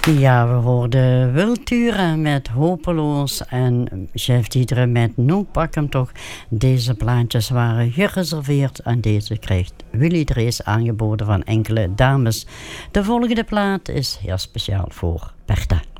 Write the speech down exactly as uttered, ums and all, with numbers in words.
Ja, we hoorden Wilturen met Hopeloos en Chef Diederen met Nou pak hem toch. Deze plaatjes waren gereserveerd en deze krijgt Willy Drees aangeboden van enkele dames. De volgende plaat is heel speciaal voor Bertha.